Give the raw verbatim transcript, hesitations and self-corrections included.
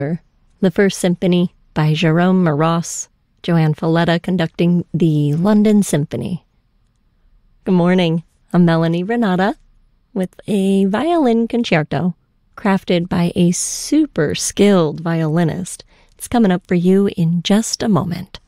The First Symphony by Jerome Moross, Joanne Falletta conducting the London Symphony. Good morning, I'm Melanie Renata with a violin concerto crafted by a super skilled violinist. It's coming up for you in just a moment.